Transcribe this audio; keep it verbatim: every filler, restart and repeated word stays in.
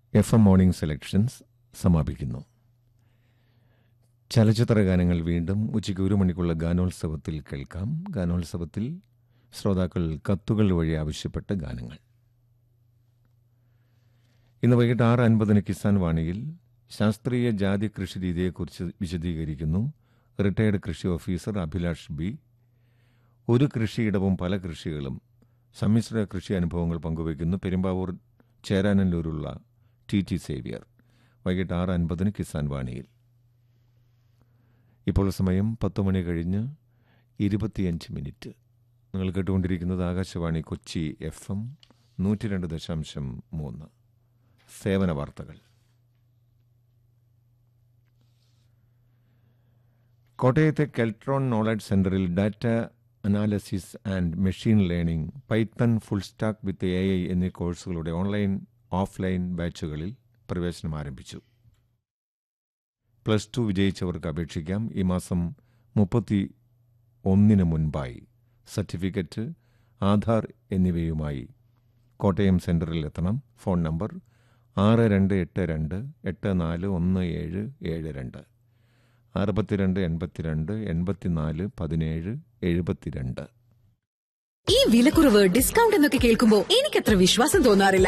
F M morning selections സമാപിക്കുന്നു. ചലച്ചിത്ര ഗാനങ്ങൾ വീണ്ടും ഉച്ചയ്ക്ക് ഒരു മണിക്കുള്ള ഗാനോത്സവത്തിൽ കേൾക്കാം. ഗാനോത്സവത്തിൽ ശ്രോതാക്കൾ കത്തുകൾ വഴി ആവശ്യപ്പെട്ട ഗാനങ്ങൾ. ഇന്ന് വൈകിട്ട് ആറ് അൻപതിന് കിസാൻ വാണിയിൽ ശാസ്ത്രീയ ജാതി കൃഷി രീതിയെക്കുറിച്ച് വിശദീകരിക്കുന്നു റിട്ടയർഡ് കൃഷി ഓഫീസർ അഭിലാഷ് ബി. ഒരു കൃഷിയിടവും പല കൃഷികളും സമ്മിശ്ര കൃഷി അനുഭവങ്ങൾ പങ്കുവയ്ക്കുന്നു പെരുമ്പാവൂർ ചേരാനല്ലൂരുള്ള ടി ടി സേവ്യർ. വൈകിട്ട് ആറ് അൻപതിന് കിസാൻ വാണിയിൽ. ഇപ്പോൾ സമയം പത്ത് മണി കഴിഞ്ഞ് ഇരുപത്തിയഞ്ച് മിനിറ്റ്. നിങ്ങൾ കേട്ടുകൊണ്ടിരിക്കുന്നത് ആകാശവാണി കൊച്ചി എഫ് എം നൂറ്റി രണ്ട് ദശാംശം മൂന്ന്. സേവന വാർത്തകൾ. കോട്ടയത്തെ കെൽട്രോൺ നോളജ് സെന്ററിൽ data analysis and machine learning, Python, full stack with a I എന്നീ കോഴ്സുകളുടെ ഓൺലൈൻ ഓഫ്ലൈൻ ബാച്ചുകളിൽ പ്രവേശനം ആരംഭിച്ചു. പ്ലസ് ടു വിജയിച്ചവർക്ക് അപേക്ഷിക്കാം. ഈ മാസം മുപ്പത്തി ഒന്നിന് മുൻപായി സർട്ടിഫിക്കറ്റ്, ആധാർ എന്നിവയുമായി കോട്ടയം സെന്ററിൽ എത്തണം. ഫോൺ നമ്പർ ആറ് രണ്ട് എട്ട് രണ്ട് എട്ട് നാല് ഒന്ന് ഏഴ് ഏഴ് രണ്ട്, അറുപത്തിരണ്ട് എൺപത്തിരണ്ട് എൺപത്തിനാല് പതിനേഴ് എഴുപത്തിരണ്ട്. ഈ വിലക്കുറവ്, ഡിസ്കൗണ്ട് എന്നൊക്കെ കേൾക്കുമ്പോൾ എനിക്കത്ര വിശ്വാസം തോന്നാറില്ല.